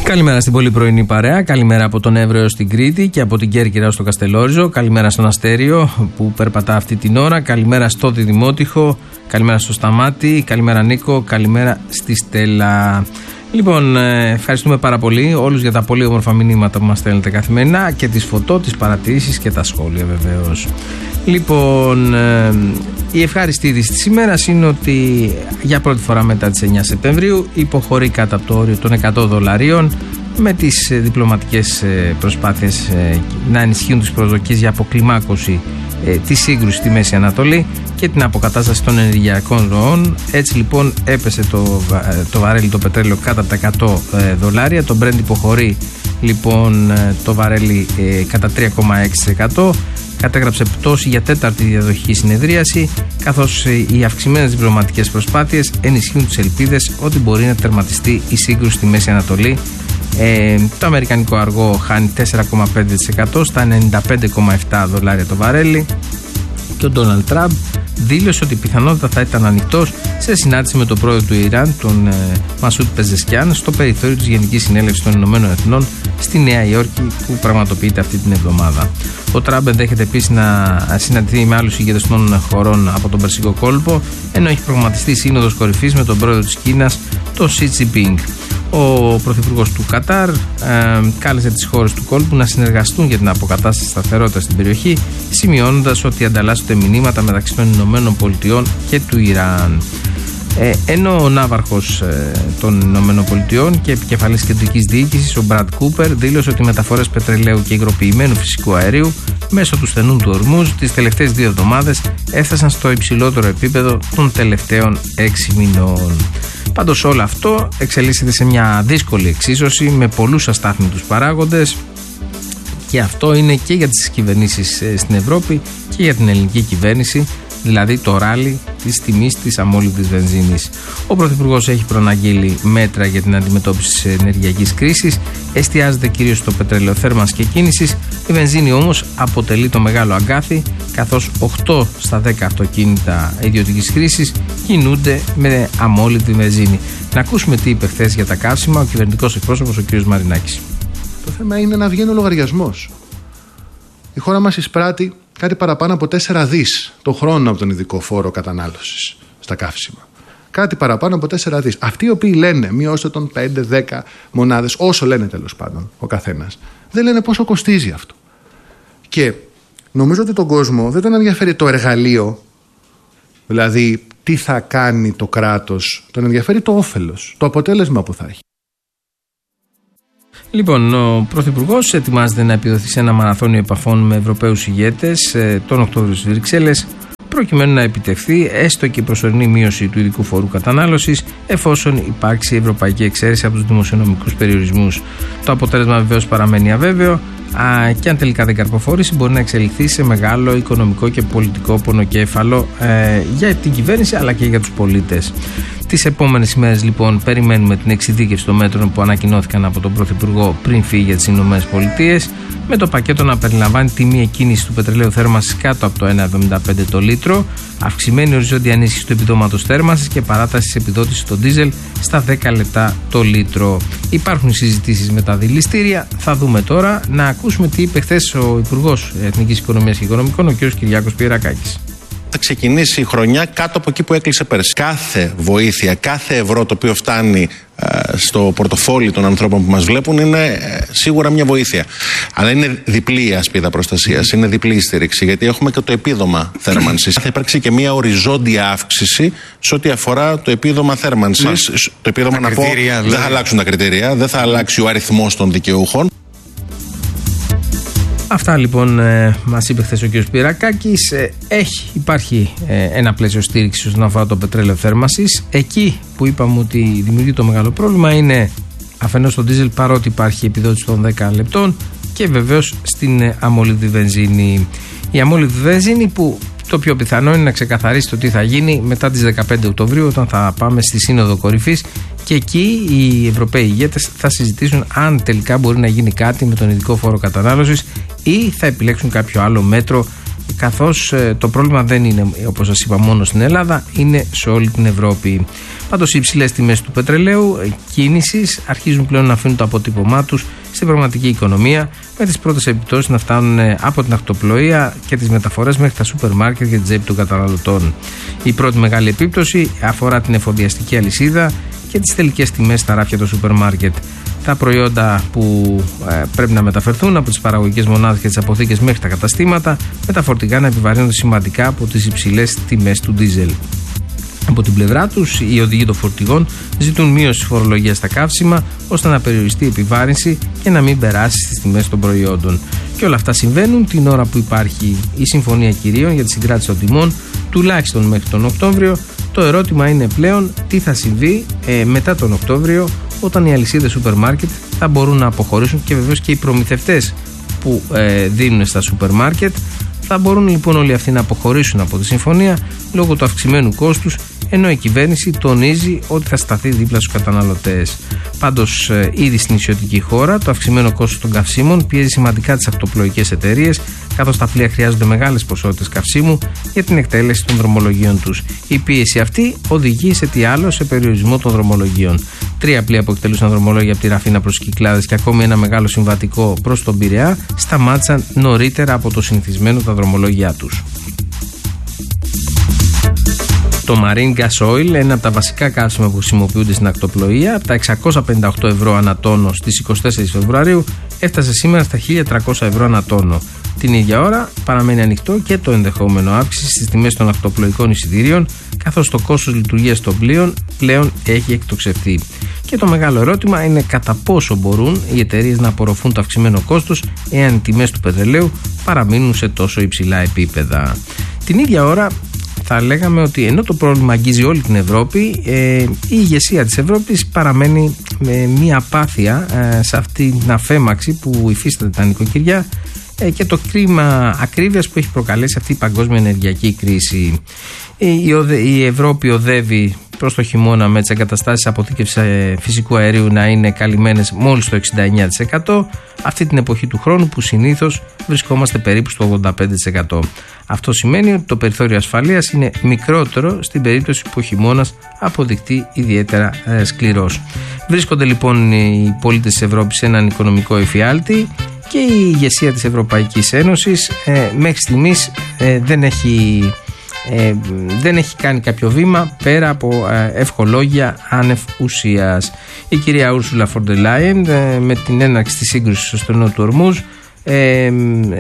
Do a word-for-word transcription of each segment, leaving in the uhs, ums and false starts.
Καλημέρα στην πολύ πρωινή παρέα. Καλημέρα από τον Εύρο έως την Κρήτη και από την Κέρκυρα στο Καστελόριζο. Καλημέρα στον Αστέριο που περπατά αυτή την ώρα. Καλημέρα στο Διδημότυχο. Καλημέρα στο Σταμάτη. Καλημέρα Νίκο. Καλημέρα στη Στέλλα. Λοιπόν, ευχαριστούμε πάρα πολύ όλους για τα πολύ όμορφα μηνύματα που μας στέλνετε καθημερινά και τις φωτό, τις παρατηρήσεις και τα σχόλια βεβαίως. Λοιπόν, η ευχάριστη είδηση της ημέρας είναι ότι για πρώτη φορά μετά τις εννιά Σεπτεμβρίου υποχωρεί κάτω από το όριο των εκατό δολαρίων με τις διπλωματικές προσπάθειες να ενισχύουν τις προσδοκίες για αποκλιμάκωση της σύγκρουσης στη Μέση Ανατολή και την αποκατάσταση των ενεργειακών ροών. Έτσι λοιπόν έπεσε το, το βαρέλι το πετρέλαιο κάτω από τα εκατό δολάρια. Το Brent υποχωρεί λοιπόν το βαρέλι ε, κατά τρία κόμμα έξι τοις εκατό. Κατέγραψε πτώση για τέταρτη διαδοχική συνεδρίαση, καθώς οι αυξημένες διπλωματικές προσπάθειες ενισχύουν τις ελπίδες ότι μπορεί να τερματιστεί η σύγκρουση στη Μέση Ανατολή. Ε, το αμερικανικό αργό χάνει τέσσερα κόμμα πέντε τοις εκατό στα ενενήντα πέντε κόμμα επτά δολάρια το βαρέλι και ο Ντόναλντ Τραμπ δήλωσε ότι πιθανότατα θα ήταν ανοιχτός σε συνάντηση με τον πρόεδρο του Ιράν, τον ε, Μασούντ Πεζεσκιάν, στο περιθώριο της Γενικής Συνέλευσης των Ηνωμένων Εθνών στη Νέα Υόρκη που πραγματοποιείται αυτή την εβδομάδα. Ο Τραμπ ενδέχεται επίσης να συναντηθεί με άλλους ηγέτες των χωρών από τον Περσικό κόλπο, ενώ έχει προγραμματιστεί σύνοδος κορυφής με τον πρόεδρο της Κίνας, τον Σι Τζινπίνγκ. Ο πρωθυπουργός του Κατάρ ε, κάλεσε τις χώρες του κόλπου να συνεργαστούν για την αποκατάσταση σταθερότητας στην περιοχή, σημειώνοντας ότι ανταλλάσσονται μηνύματα μεταξύ των Ηνωμένων Πολιτειών και του Ιράν. Ε, ενώ ο ναύαρχος ε, των Ηνωμένων Πολιτειών και επικεφαλής κεντρικής διοίκησης, ο Μπραντ Κούπερ, δήλωσε ότι οι μεταφορές πετρελαίου και υγροποιημένου φυσικού αερίου μέσω του στενού του Ορμούζ τις τελευταίες δύο εβδομάδες έφτασαν στο υψηλότερο επίπεδο των τελευταίων έξι μηνών. Πάντως όλο αυτό εξελίσσεται σε μια δύσκολη εξίσωση με πολλούς αστάθμιτους παράγοντες και αυτό είναι και για τις κυβερνήσεις στην Ευρώπη και για την ελληνική κυβέρνηση, δηλαδή το ράλι της τιμής της αμόλυβδης βενζίνης. Ο Πρωθυπουργός έχει προαναγγείλει μέτρα για την αντιμετώπιση της ενεργειακής κρίσης, εστιάζεται κυρίως στο πετρέλαιο θέρμανσης και κίνησης. Η βενζίνη όμως αποτελεί το μεγάλο αγκάθι, καθώς οκτώ στα δέκα αυτοκίνητα ιδιωτικής χρήσης κινούνται με αμόλυβδη βενζίνη. Να ακούσουμε τι είπε χθες για τα καύσιμα ο κυβερνητικός εκπρόσωπος, ο κ. Μαρινάκης. Το θέμα είναι να βγαίνει ο λογαριασμός. Η χώρα μας εισπράττει κάτι παραπάνω από τέσσερα δις το χρόνο από τον ειδικό φόρο κατανάλωσης στα καύσιμα. Κάτι παραπάνω από τέσσερα δις. Αυτοί οι οποίοι λένε μειώστε τον πέντε δέκα μονάδες, όσο λένε τέλος πάντων ο καθένας, δεν λένε πόσο κοστίζει αυτό. Και νομίζω ότι τον κόσμο δεν τον ενδιαφέρει το εργαλείο, δηλαδή τι θα κάνει το κράτος, τον ενδιαφέρει το όφελος, το αποτέλεσμα που θα έχει. Λοιπόν, ο Πρωθυπουργός ετοιμάζεται να επιδοθεί σε ένα μαραθώνιο επαφών με Ευρωπαίους ηγέτες ε, τον Οκτώβριο στις Βρυξέλλες, προκειμένου να επιτευχθεί έστω και η προσωρινή μείωση του ειδικού φόρου κατανάλωσης, εφόσον υπάρξει ευρωπαϊκή εξαίρεση από τους δημοσιονομικούς περιορισμούς. Το αποτέλεσμα βεβαίως παραμένει αβέβαιο α, και αν τελικά δεν καρποφόρησε, μπορεί να εξελιχθεί σε μεγάλο οικονομικό και πολιτικό πονοκέφαλο ε, για την κυβέρνηση αλλά και για τους πολίτες. Τις επόμενες ημέρες λοιπόν περιμένουμε την εξειδίκευση των μέτρων που ανακοινώθηκαν από τον Πρωθυπουργό πριν φύγει για τις Ηνωμένες Πολιτείες, με το πακέτο να περιλαμβάνει τιμή εκκίνηση του πετρελαίου θέρμανσης κάτω από το ένα εβδομήντα πέντε το λίτρο, αυξημένη οριζόντια ενίσχυση του επιδόματος θέρμανσης και παράταση της επιδότησης στο ντίζελ στα δέκα λεπτά το λίτρο. Υπάρχουν συζητήσεις με τα δηληστήρια. Θα δούμε τώρα. Να ακούσουμε τι είπε χθες ο Υπουργός Εθνικής Οικονομίας και Οικονομικών, ο κ. Κυριάκος Πιερακάκης. Θα ξεκινήσει η χρονιά κάτω από εκεί που έκλεισε πέρσι. Κάθε βοήθεια, κάθε ευρώ το οποίο φτάνει ε, στο πορτοφόλι των ανθρώπων που μας βλέπουν είναι ε, σίγουρα μια βοήθεια. Αλλά είναι διπλή η ασπίδα προστασίας, είναι διπλή η στήριξη, γιατί έχουμε και το επίδομα θέρμανσης. Θα υπάρξει και μια οριζόντια αύξηση σε ό,τι αφορά το επίδομα θέρμανσης. Το επίδομα, να πω, δηλαδή. Δεν θα αλλάξουν τα κριτήρια, δεν θα αλλάξει ο αριθμός των δικαιούχων. Αυτά λοιπόν ε, μας είπε χθες ο κ. Πιερακάκης. Ε, έχει, υπάρχει ε, ένα πλαίσιο στήριξης όσον αφορά το πετρέλαιο θέρμανσης. Εκεί που είπαμε ότι δημιουργεί το μεγάλο πρόβλημα είναι αφενός το ντίζελ, παρότι υπάρχει επιδότηση των δέκα λεπτών, και βεβαίως στην ε, αμόλυβδη βενζίνη. Η αμόλυβδη βενζίνη που το πιο πιθανό είναι να ξεκαθαρίσει το τι θα γίνει μετά τις δεκαπέντε Οκτωβρίου, όταν θα πάμε στη Σύνοδο Κορυφής, και εκεί οι Ευρωπαίοι ηγέτες θα συζητήσουν αν τελικά μπορεί να γίνει κάτι με τον ειδικό φόρο κατανάλωσης ή θα επιλέξουν κάποιο άλλο μέτρο καθώς το πρόβλημα δεν είναι, όπως σας είπα, μόνο στην Ελλάδα, είναι σε όλη την Ευρώπη. Πάντως οι υψηλές τιμές του πετρελαίου κίνησης αρχίζουν πλέον να αφήνουν το αποτύπωμά τους στην πραγματική οικονομία, με τις πρώτες επιπτώσεις να φτάνουν από την ακτοπλοεία και τις μεταφορές μέχρι τα σούπερ μάρκετ και την τσέπη των καταναλωτών. Η πρώτη μεγάλη επίπτωση αφορά την εφοδιαστική αλυσίδα και τις τελικές τιμές στα ράφια των σούπερ μάρκετ. Τα προϊόντα που ε, πρέπει να μεταφερθούν από τις παραγωγικές μονάδες και τις αποθήκες μέχρι τα καταστήματα, με τα φορτηγά να επιβαρύνονται σημαντικά από τις υψηλές τιμές του ντίζελ. Από την πλευρά τους, οι οδηγοί των φορτηγών ζητούν μείωση της φορολογίας στα καύσιμα, ώστε να περιοριστεί η επιβάρυνση και να μην περάσει στις τιμές των προϊόντων. Και όλα αυτά συμβαίνουν την ώρα που υπάρχει η Συμφωνία Κυρίων για τη συγκράτηση των τιμών, τουλάχιστον μέχρι τον Οκτώβριο. Το ερώτημα είναι πλέον τι θα συμβεί ε, μετά τον Οκτώβριο, όταν οι αλυσίδες σούπερ μάρκετ θα μπορούν να αποχωρήσουν και βεβαίως και οι προμηθευτές που ε, δίνουν στα σούπερ μάρκετ. Θα μπορούν λοιπόν όλοι αυτοί να αποχωρήσουν από τη συμφωνία λόγω του αυξημένου κόστους, ενώ η κυβέρνηση τονίζει ότι θα σταθεί δίπλα στους καταναλωτές. Πάντως, ε, ήδη στην νησιωτική χώρα, το αυξημένο κόστος των καυσίμων πιέζει σημαντικά τις αυτοπλοϊκές εταιρείες, καθώς τα πλοία χρειάζονται μεγάλες ποσότητες καυσίμου για την εκτέλεση των δρομολογίων τους. Η πίεση αυτή οδηγεί σε τι άλλο, σε περιορισμό των δρομολογίων. Τρία πλοία που εκτελούσαν δρομολόγια από τη Ραφίνα προς τις Κυκλάδες και ακόμη ένα μεγάλο συμβατικό προς τον Πειραιά σταμάτησαν νωρίτερα από το συνηθισμένο τα δρομολόγια τους. Το Marine Gas Oil, ένα από τα βασικά καύσιμα που χρησιμοποιούνται στην ακτοπλοεία, από τα εξακόσια πενήντα οκτώ ευρώ ανά τόνο στις είκοσι τέσσερις Φεβρουαρίου, έφτασε σήμερα στα χίλια τριακόσια ευρώ ανά τόνο. Την ίδια ώρα παραμένει ανοιχτό και το ενδεχόμενο αύξηση στις τιμές των ακτοπλοϊκών εισιτήριων, καθώς το κόστος λειτουργίας των πλοίων πλέον έχει εκτοξευθεί. Και το μεγάλο ερώτημα είναι κατά πόσο μπορούν οι εταιρείες να απορροφούν το αυξημένο κόστος, εάν οι τιμές του πετρελαίου παραμείνουν σε τόσο υψηλά επίπεδα. Την ίδια ώρα, θα λέγαμε ότι ενώ το πρόβλημα αγγίζει όλη την Ευρώπη, ε, η ηγεσία της Ευρώπης παραμένει με μία απάθεια ε, σε αυτή την αφέμαξη που υφίσταται τα νοικοκυριά ε, και το κρίμα ακρίβειας που έχει προκαλέσει αυτή η παγκόσμια ενεργειακή κρίση. Η, οδε, η Ευρώπη οδεύει προς το χειμώνα με τις εγκαταστάσεις αποθήκευσης φυσικού αερίου να είναι καλυμμένες μόλις το εξήντα εννέα τοις εκατό, αυτή την εποχή του χρόνου που συνήθως βρισκόμαστε περίπου στο ογδόντα πέντε τοις εκατό. Αυτό σημαίνει ότι το περιθώριο ασφαλείας είναι μικρότερο στην περίπτωση που ο χειμώνας αποδειχτεί ιδιαίτερα ε, σκληρός. Βρίσκονται λοιπόν οι πολίτες της Ευρώπης σε έναν οικονομικό εφιάλτη και η ηγεσία της Ευρωπαϊκής Ένωσης ε, μέχρι στιγμής ε, δεν έχει... Ε, δεν έχει κάνει κάποιο βήμα πέρα από ε, ευχολόγια άνευ ουσίας. Η κυρία Ούρσουλα φον ντερ Λάιεν ε, με την έναρξη της σύγκρουσης στο στενό του Ορμούζ ε, ε,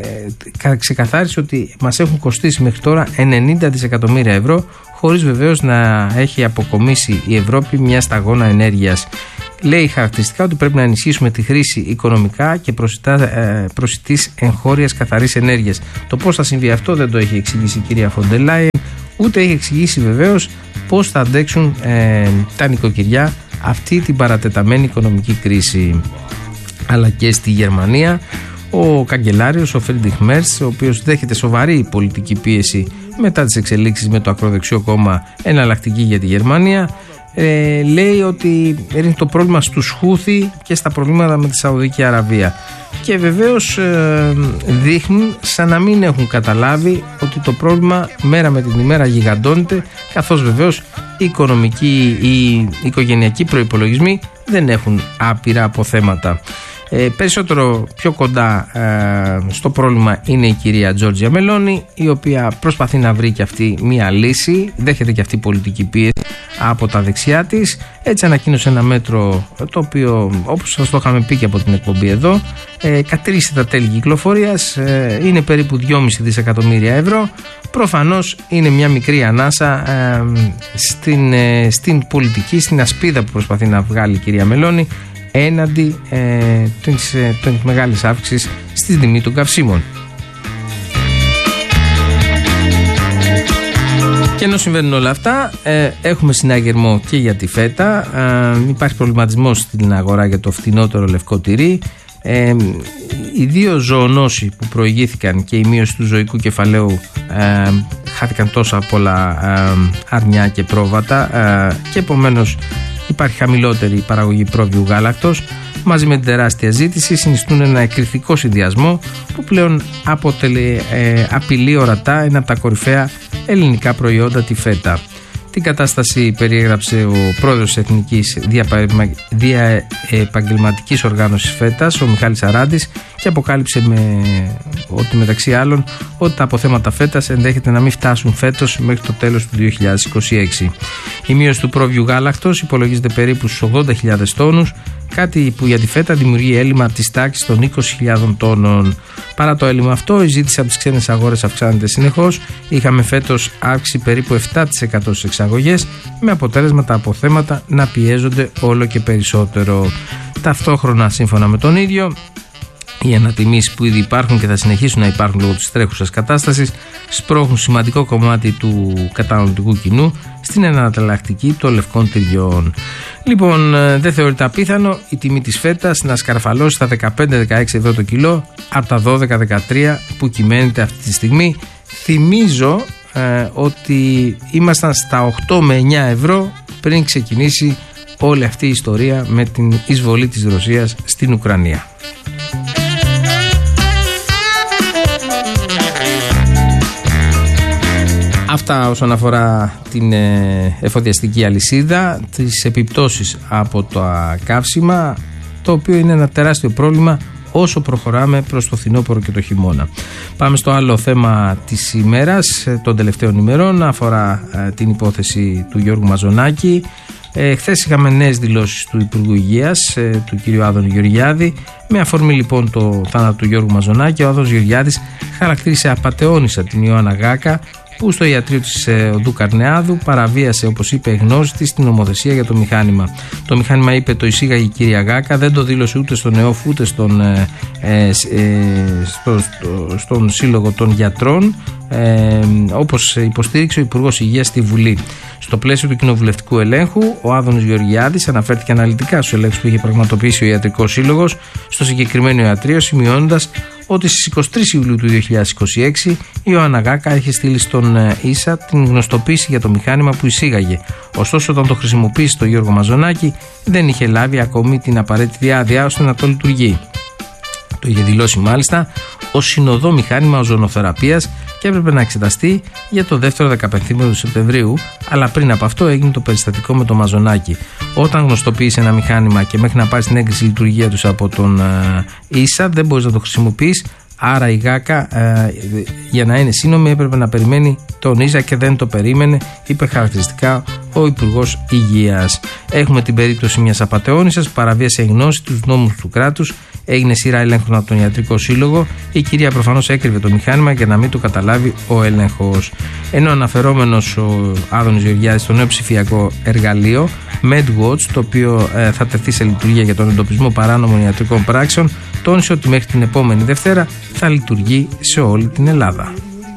ξεκαθάρισε ότι μας έχουν κοστίσει μέχρι τώρα ενενήντα δισεκατομμύρια ευρώ, χωρίς βεβαίως να έχει αποκομίσει η Ευρώπη μια σταγόνα ενέργειας. Λέει χαρακτηριστικά ότι πρέπει να ενισχύσουμε τη χρήση οικονομικά και προσιτής εγχώριας καθαρής ενέργειας. Το πώς θα συμβεί αυτό δεν το έχει εξηγήσει η κυρία φον ντερ Λάιεν, ούτε έχει εξηγήσει βεβαίως πώς θα αντέξουν ε, τα νοικοκυριά αυτή την παρατεταμένη οικονομική κρίση. Αλλά και στη Γερμανία ο καγκελάριος, ο Φρίντριχ Μέρτς, ο οποίος δέχεται σοβαρή πολιτική πίεση μετά τις εξελίξεις με το ακροδεξιό κόμμα Εναλλακτική για τη Γερμανία, Ε, λέει ότι ρίχνει το πρόβλημα στους Χούθι και στα προβλήματα με τη Σαουδική Αραβία. Και βεβαίως ε, δείχνουν σαν να μην έχουν καταλάβει ότι το πρόβλημα μέρα με την ημέρα γιγαντώνεται, καθώς βεβαίως οι οικονομικοί, οι οικογενειακοί προϋπολογισμοί δεν έχουν άπειρα αποθέματα. Ε, περισσότερο πιο κοντά ε, στο πρόβλημα είναι η κυρία Τζόρτζια Μελόνι, η οποία προσπαθεί να βρει και αυτή μία λύση, δέχεται και αυτή πολιτική πίεση από τα δεξιά της. Έτσι ανακοίνωσε ένα μέτρο το οποίο, όπως σας το είχαμε πει και από την εκπομπή εδώ, ε, κατήργησε τα τέλη κυκλοφορίας, ε, είναι περίπου δυόμισι δισεκατομμύρια ευρώ. Προφανώς είναι μια μικρή ανάσα ε, στην, ε, στην πολιτική, στην ασπίδα που προσπαθεί να βγάλει η κυρία Μελόνι έναντι ε, της, ε, της μεγάλης αύξησης στη τιμή των καυσίμων. Και ενώ συμβαίνουν όλα αυτά, ε, έχουμε συναγερμό και για τη φέτα. Ε, υπάρχει προβληματισμός στην αγορά για το φτηνότερο λευκό τυρί. Ε, οι δύο ζωονόσοι που προηγήθηκαν και η μείωση του ζωικού κεφαλαίου ε, χάθηκαν τόσα πολλά ε, αρνιά και πρόβατα ε, και επομένως υπάρχει χαμηλότερη παραγωγή πρόβειου γάλακτος, μαζί με την τεράστια ζήτηση συνιστούν ένα εκρηκτικό συνδυασμό που πλέον αποτελεί, ε, απειλεί ορατά ένα από τα κορυφαία ελληνικά προϊόντα, τη φέτα. Την κατάσταση περιέγραψε ο πρόεδρος της Εθνικής Διαεπαγγελματικής Οργάνωσης Φέτας, ο Μιχάλης Αράντης, και αποκάλυψε με, ότι μεταξύ άλλων ότι τα αποθέματα φέτας ενδέχεται να μην φτάσουν φέτος μέχρι το τέλος του δύο χιλιάδες είκοσι έξι. Η μείωση του πρόβειου γάλακτος υπολογίζεται περίπου στους ογδόντα χιλιάδες τόνους, κάτι που για τη φέτα δημιουργεί έλλειμμα της τάξης των είκοσι χιλιάδες τόνων. Παρά το έλλειμμα αυτό, η ζήτηση από τις ξένες αγορές αυξάνεται συνεχώς. Είχαμε φέτος αύξηση περίπου επτά τοις εκατό στις εξαγωγές, με αποτέλεσμα τα αποθέματα να πιέζονται όλο και περισσότερο. Ταυτόχρονα, σύμφωνα με τον ίδιο, οι ανατιμήσεις που ήδη υπάρχουν και θα συνεχίσουν να υπάρχουν λόγω της τρέχουσας κατάστασης σπρώχνουν σημαντικό κομμάτι του καταναλωτικού κοινού στην εναλλακτική των λευκών τυριών. Λοιπόν, δεν θεωρείται απίθανο η τιμή της φέτας να σκαρφαλώσει στα δεκαπέντε με δεκαέξι ευρώ το κιλό από τα δώδεκα με δεκατρία που κυμαίνεται αυτή τη στιγμή. Θυμίζω ε, ότι ήμασταν στα οκτώ με εννιά ευρώ πριν ξεκινήσει όλη αυτή η ιστορία με την εισβολή της Ρωσίας στην Ουκρανία. Αυτά όσον αφορά την εφοδιαστική αλυσίδα, τις επιπτώσεις από τα καύσιμα, το οποίο είναι ένα τεράστιο πρόβλημα όσο προχωράμε προς το φθινόπωρο και το χειμώνα. Πάμε στο άλλο θέμα της ημέρας, των τελευταίων ημερών, αφορά την υπόθεση του Γιώργου Μαζονάκη. Ε, χθες είχαμε νέες δηλώσεις του Υπουργού Υγείας, ε, του κ. Άδωνη Γεωργιάδη. Με αφορμή λοιπόν το θάνατο του Γιώργου Μαζονάκη, ο Άδωνης Γεωργιάδης χαρακτήρισε απατεώνισσα την Ιωάννα Γάκα, που στο ιατρείο της ε, Οδού Καρνεάδου παραβίασε, όπως είπε, γνώση της την νομοθεσία για το μηχάνημα. Το μηχάνημα, είπε, το εισήγαγε η κυρία Γάκα, δεν το δήλωσε ούτε στον ΕΟΦ ούτε στον, ε, ε, ε, στο, στο, στον Σύλλογο των Γιατρών, ε, όπως υποστήριξε ο Υπουργός Υγείας στη Βουλή. Στο πλαίσιο του κοινοβουλευτικού ελέγχου, ο Άδωνης Γεωργιάδης αναφέρθηκε αναλυτικά στους ελέγχους που είχε πραγματοποιήσει ο Ιατρικός Σύλλογος στο συγκεκριμένο ιατρείο, σημειώνοντας ότι στις είκοσι τρεις Ιουλίου του δύο χιλιάδες είκοσι έξι η Ιωάννα Γάκα είχε στείλει στον ίσα την γνωστοποίηση για το μηχάνημα που εισήγαγε. Ωστόσο, όταν το χρησιμοποίησε το Γιώργο Μαζονάκη, δεν είχε λάβει ακόμη την απαραίτητη άδεια ώστε να το λειτουργεί. Το είχε δηλώσει μάλιστα ως συνοδό μηχάνημα οζονοθεραπείας και έπρεπε να εξεταστεί για το δεύτερο δεκαπενθήμερο του Σεπτεμβρίου, αλλά πριν από αυτό έγινε το περιστατικό με το Μαζονάκη. Όταν γνωστοποίησε ένα μηχάνημα και μέχρι να πάρει την έγκριση λειτουργία του από τον ε, ίσα, δεν μπορεί να το χρησιμοποιείς. Άρα η Γάκα, ε, για να είναι σύνομη, έπρεπε να περιμένει τον ίσα και δεν το περίμενε, είπε χαρακτηριστικά ο Υπουργός Υγείας. Έχουμε την περίπτωση μιας απατεώνισσας που παραβίασε γνώση τους νόμους του κράτους. Έγινε σειρά ελέγχων από τον Ιατρικό Σύλλογο. Η κυρία προφανώς έκρυβε το μηχάνημα για να μην το καταλάβει ο έλεγχος. Ενώ αναφερόμενος ο Άδωνης Γεωργιάδης στο νέο ψηφιακό εργαλείο MedWatch, το οποίο ε, θα τεθεί σε λειτουργία για τον εντοπισμό παράνομων ιατρικών πράξεων, τόνισε ότι μέχρι την επόμενη Δευτέρα θα λειτουργεί σε όλη την Ελλάδα.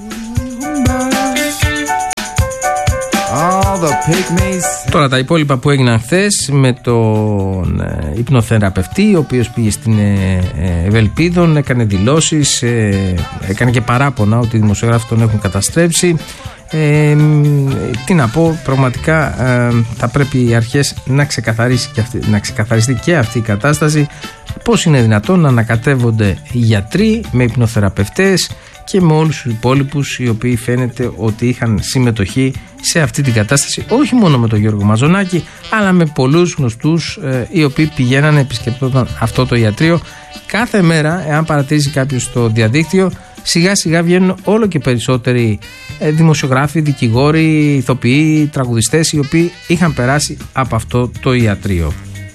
Τώρα τα υπόλοιπα που έγιναν χθες με τον ε, υπνοθεραπευτή, ο οποίος πήγε στην ε, ε, Ευελπίδων, έκανε δηλώσεις, ε, έκανε και παράπονα ότι οι δημοσιογράφοι τον έχουν καταστρέψει. Ε, τι να πω, πραγματικά ε, θα πρέπει οι αρχές να, ξεκαθαρίσει και αυτή, να ξεκαθαριστεί και αυτή η κατάσταση. Πώς είναι δυνατόν να ανακατεύονται οι γιατροί με υπνοθεραπευτές και με όλους τους υπόλοιπους οι οποίοι φαίνεται ότι είχαν συμμετοχή σε αυτή την κατάσταση, όχι μόνο με τον Γιώργο Μαζονάκη, αλλά με πολλούς γνωστούς ε, οι οποίοι πηγαίνανε, επισκεπτόταν αυτό το ιατρείο. Κάθε μέρα, εάν παρατηρήσει κάποιος στο διαδίκτυο, σιγά σιγά βγαίνουν όλο και περισσότεροι ε, δημοσιογράφοι, δικηγόροι, ηθοποιοί, τραγουδιστές, οι οποίοι είχαν περάσει από αυτό το ιατρείο.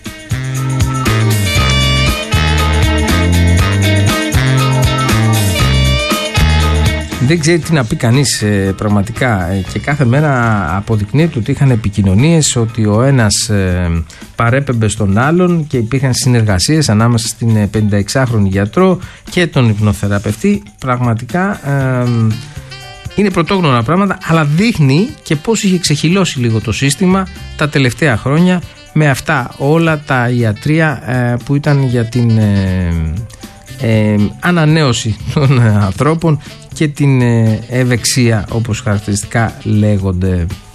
Δεν ξέρει τι να πει κανείς ε, πραγματικά ε, και κάθε μέρα αποδεικνύεται ότι είχαν επικοινωνίες, ότι ο ένας ε, παρέπεμπε στον άλλον και υπήρχαν συνεργασίες ανάμεσα στην πενηνταεξάχρονη γιατρό και τον υπνοθεραπευτή. Πραγματικά ε, είναι πρωτόγνωρα πράγματα, αλλά δείχνει και πώς είχε ξεχυλώσει λίγο το σύστημα τα τελευταία χρόνια με αυτά όλα τα ιατρεία ε, που ήταν για την ε, ε, ανανέωση των ανθρώπων και την ευεξία, όπως χαρακτηριστικά λέγονται.